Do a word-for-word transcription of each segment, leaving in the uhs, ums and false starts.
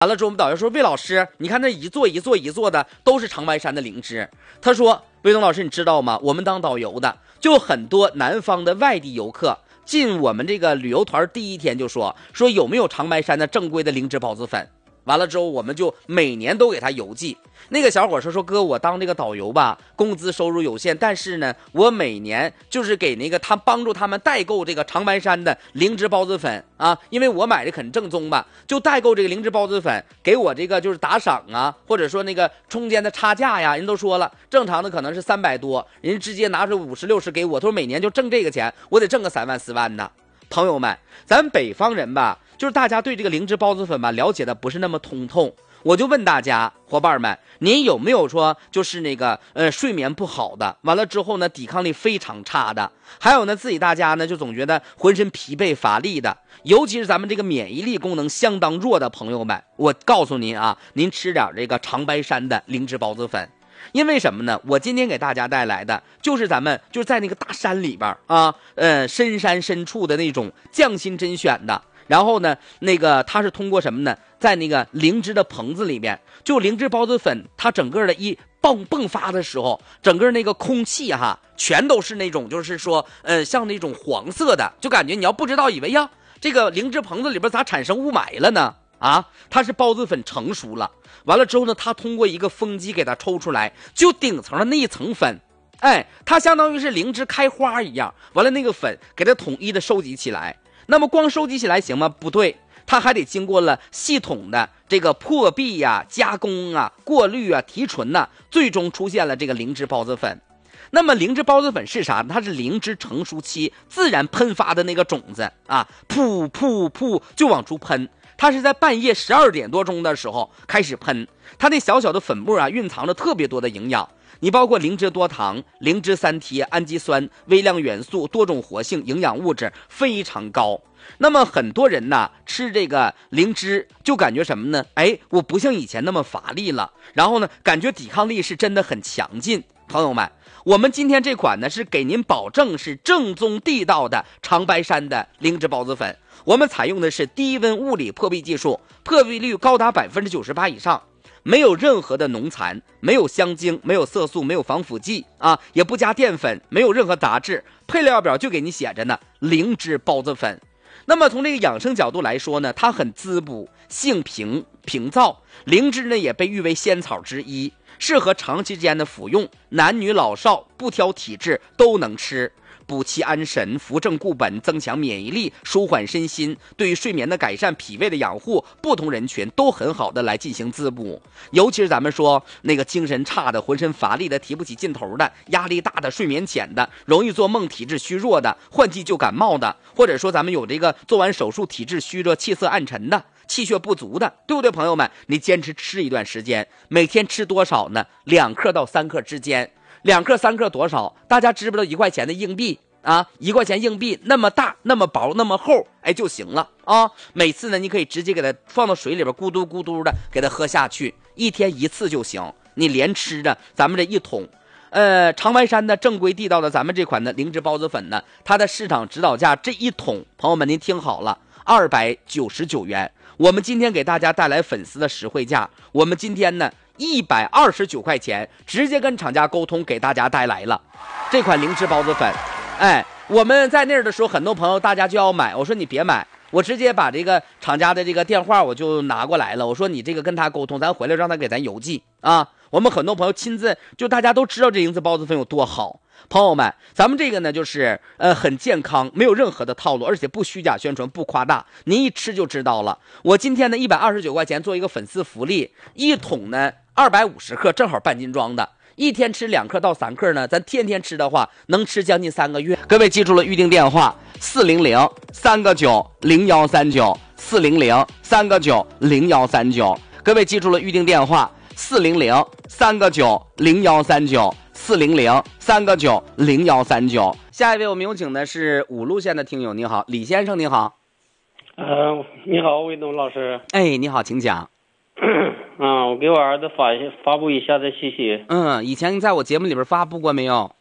完了之后，我们导游说：“魏老师，你看那一座一座一座的都是长白山的灵芝。”他说：“魏东老师，你知道吗？我们当导游的，就很多南方的外地游客进我们这个旅游团第一天就说说有没有长白山的正规的灵芝孢子粉。”完了之后，我们就每年都给他邮寄。那个小伙说说哥，我当这个导游吧，工资收入有限，但是呢，我每年就是给那个他帮助他们代购这个长白山的灵芝孢子粉啊，因为我买的很正宗吧，就代购这个灵芝孢子粉，给我这个就是打赏啊，或者说那个中间的差价呀，人都说了，正常的可能是三百多，人直接拿出五十六十给我，他说每年就挣这个钱，我得挣个三万四万呢。朋友们，咱北方人吧，就是大家对这个灵芝孢子粉吧了解的不是那么通透。我就问大家伙伴们，您有没有说就是那个呃睡眠不好的，完了之后呢抵抗力非常差的，还有呢自己大家呢就总觉得浑身疲惫乏力的，尤其是咱们这个免疫力功能相当弱的朋友们，我告诉您啊，您吃点这个长白山的灵芝孢子粉。因为什么呢？我今天给大家带来的就是咱们就是在那个大山里边啊，呃，深山深处的那种匠心甄选的。然后呢，那个它是通过什么呢？在那个灵芝的棚子里面，就灵芝孢子粉，它整个的一迸迸发的时候，整个那个空气哈，全都是那种就是说，呃，像那种黄色的，就感觉你要不知道，以为呀，这个灵芝棚子里边咋产生雾霾了呢？啊，它是孢子粉成熟了，完了之后呢，它通过一个风机给它抽出来，就顶层的那一层粉，哎，它相当于是灵芝开花一样，完了那个粉给它统一的收集起来。那么光收集起来行吗？不对，它还得经过了系统的这个破壁呀、加工啊、过滤啊、提纯呐、啊，最终出现了这个灵芝孢子粉。那么灵芝孢子粉是啥？它是灵芝成熟期自然喷发的那个种子啊，噗噗噗就往出喷。它是在半夜十二点多钟的时候开始喷，它那小小的粉末啊，蕴藏着特别多的营养。你包括灵芝多糖、灵芝三萜、氨基酸、微量元素、多种活性营养物质非常高。那么很多人呢吃这个灵芝就感觉什么呢？哎，我不像以前那么乏力了，然后呢，感觉抵抗力是真的很强劲。朋友们，我们今天这款呢是给您保证是正宗地道的长白山的灵芝孢子粉，我们采用的是低温物理破壁技术，破壁率高达百分之九十八以上。没有任何的农残，没有香精，没有色素，没有防腐剂啊，也不加淀粉，没有任何杂质，配料表就给你写着呢，灵芝孢子粉。那么从这个养生角度来说呢，它很滋补，性平平燥，灵芝呢也被誉为仙草之一，适合长期间的服用，男女老少不挑体质都能吃。补气安神，扶正固本，增强免疫力，舒缓身心，对于睡眠的改善、脾胃的养护，不同人群都很好的来进行滋补。尤其是咱们说那个精神差的、浑身乏力的、提不起劲头的、压力大的、睡眠浅的、容易做梦、体质虚弱的、换季就感冒的，或者说咱们有这个做完手术体质虚弱、气色暗沉的、气血不足的，对不对，朋友们？你坚持吃一段时间，每天吃多少呢？两克到三克之间。两克三克多少？大家知不知道一块钱的硬币啊？一块钱硬币那么大、那么薄、那么厚，哎就行了啊！每次呢，你可以直接给它放到水里边，咕嘟咕嘟的给它喝下去，一天一次就行。你连吃着咱们这一桶，呃，长白山的正规地道的咱们这款的灵芝孢子粉呢，它的市场指导价这一桶，朋友们您听好了，二百九十九元。我们今天给大家带来粉丝的实惠价，我们今天呢。一百二十九块钱，直接跟厂家沟通，给大家带来了这款灵芝孢子粉。哎，我们在那儿的时候，很多朋友大家就要买，我说你别买，我直接把这个厂家的这个电话我就拿过来了，我说你这个跟他沟通，咱回来让他给咱邮寄啊。我们很多朋友亲自就大家都知道这灵芝孢子粉有多好。朋友们，咱们这个呢就是呃很健康，没有任何的套路，而且不虚假宣传，不夸大，您一吃就知道了。我今天呢一百二十九块钱做一个粉丝福利，一桶呢二百五十克，正好半斤装的，一天吃两克到三克呢，咱天天吃的话能吃将近三个月。各位记住了预定电话四零零三个九零幺三九四零零三个九零幺三九，各位记住了预定电话四零零三个九零幺三九四零零三个九零幺三九。下一位我们有请的是五路县的听友，你好，李先生，你好。 呃，你好，魏东老师。 哎，你好，请讲。 嗯，我给我儿子发发布一下子信息。 嗯，以前在我节目里边发布过没有？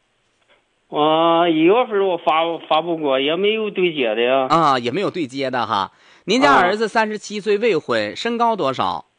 我、呃、一月份我发发布过，也没有对接的呀。 啊，也没有对接的哈。 您家啊儿子三十七岁未婚，身高多少？